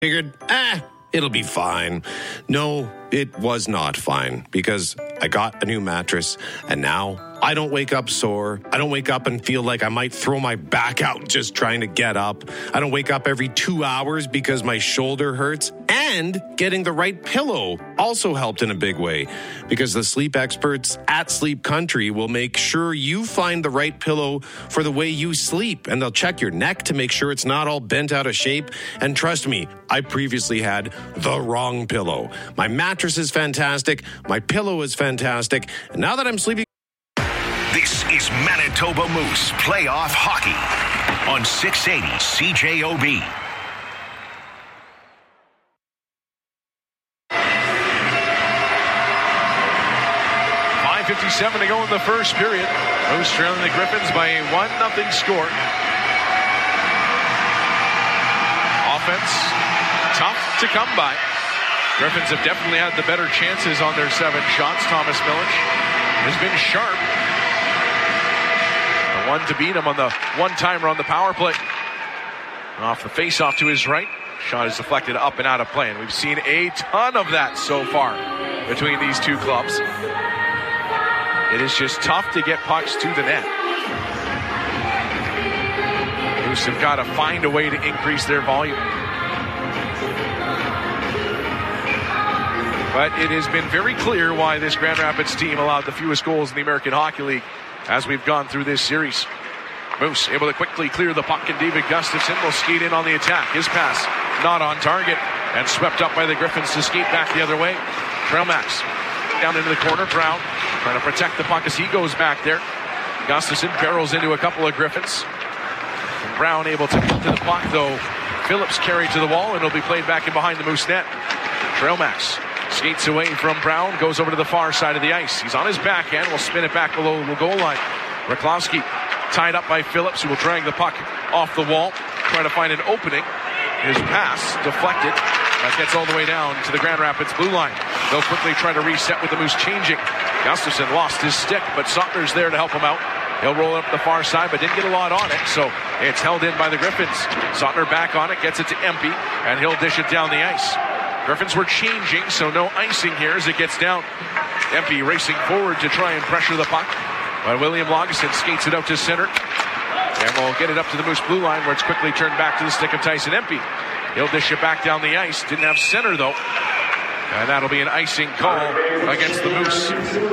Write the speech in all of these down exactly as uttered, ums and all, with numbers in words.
Figured, ah, it'll be fine. No, it was not fine because I got a new mattress and now I don't wake up sore. I don't wake up and feel like I might throw my back out just trying to get up. I don't wake up every two hours because my shoulder hurts. And getting the right pillow also helped in a big way because the sleep experts at Sleep Country will make sure you find the right pillow for the way you sleep. And they'll check your neck to make sure it's not all bent out of shape. And trust me, I previously had the wrong pillow. My mattress is fantastic. My pillow is fantastic. And now that I'm sleeping... This is Manitoba Moose Playoff Hockey on six eighty C J O B. five fifty-seven to go in the first period. Moose trailing the Griffins by a one nothing score. Offense tough to come by. Griffins have definitely had the better chances on their seven shots. Thomas Milic has been sharp. The one to beat him on the one-timer on the power play. Off the face-off to his right. Shot is deflected up and out of play. And we've seen a ton of that so far between these two clubs. It is just tough to get pucks to the net. Moose have got to find a way to increase their volume. But it has been very clear why this Grand Rapids team allowed the fewest goals in the American Hockey League as we've gone through this series. Moose able to quickly clear the puck, and David Gustafsson will skate in on the attack. His pass not on target and swept up by the Griffins to skate back the other way. Trailmax down into the corner. Brown trying to protect the puck as he goes back there. Gustafsson barrels into a couple of Griffins. Brown able to get to the puck, though. Phillips carried to the wall, and it'll be played back in behind the Moose net. Trailmax skates away from Brown, goes over to the far side of the ice. He's on his backhand, will spin it back below the goal line. Raklowski tied up by Phillips, who will drag the puck off the wall, trying to find an opening. His pass deflected. That gets all the way down to the Grand Rapids blue line. They'll quickly try to reset with the Moose changing. Gustafsson lost his stick, but Sautner's there to help him out. He'll roll up the far side, but didn't get a lot on it, so it's held in by the Griffins. Sautner back on it, gets it to Empey, and he'll dish it down the ice. Griffins were changing, so no icing here as it gets down. Empey racing forward to try and pressure the puck. But William Lagesson skates it out to center. And we'll get it up to the Moose blue line where it's quickly turned back to the stick of Tyson Empey. He'll dish it back down the ice. Didn't have center though. And that'll be an icing call against the Moose.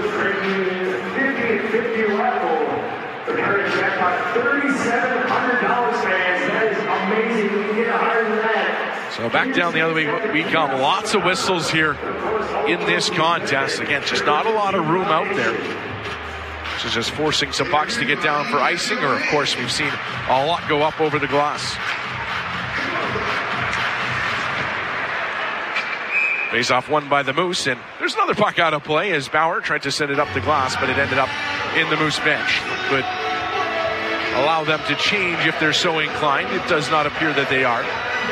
thirty-seven hundred dollars, fans. That is amazing. We can get higher than that. So back down the other way we come. Lots of whistles here in this contest. Again, just not a lot of room out there. So just forcing some pucks to get down for icing, or of course we've seen a lot go up over the glass. Face off won by the Moose, and there's another puck out of play as Bauer tried to send it up the glass, but it ended up in the Moose bench. Could allow them to change if they're so inclined. It does not appear that they are.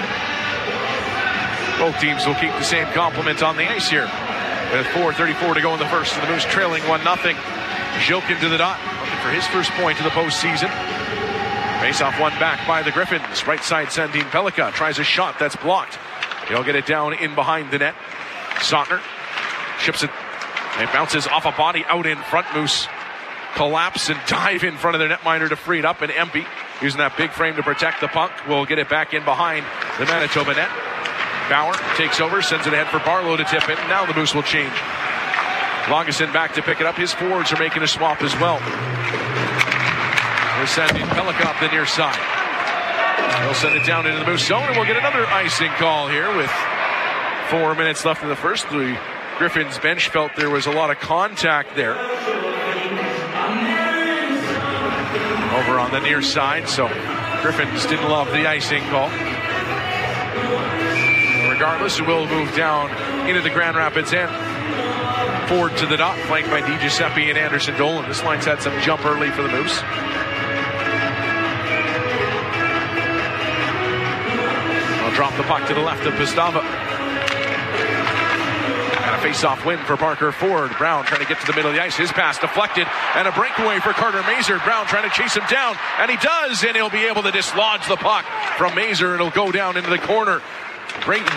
Both teams will keep the same complement on the ice here. With four thirty-four to go in the first, and the Moose trailing one nothing. Zhilkin to the dot, looking for his first point of the postseason. Face-off one back by the Griffins. Right side, Sandin Pellikka tries a shot that's blocked. He'll get it down in behind the net. Sautner chips it. It bounces off a body out in front. Moose collapse and dive in front of their netminder to free it up, and Empey, using that big frame to protect the puck, will get it back in behind the Manitoba net. Bauer takes over, sends it ahead for Barlow to tip it. Now the Moose will change. Lagesson back to pick it up. His forwards are making a swap as well. We're sending Pellikka up the near side. He'll send it down into the Moose zone, and we'll get another icing call here with four minutes left in the first. The Griffins bench felt there was a lot of contact there over on the near side, so Griffins didn't love the icing call. Regardless, it will move down into the Grand Rapids end. Forward to the dot, flanked by Di Giuseppe and Anderson Dolan. This line's had some jump early for the Moose. I'll drop the puck to the left of Pistava. And a face-off win for Parker Ford. Brown trying to get to the middle of the ice. His pass deflected, and a breakaway for Carter Mazur. Brown trying to chase him down, and he does, and he'll be able to dislodge the puck from Mazur. It'll go down into the corner. Great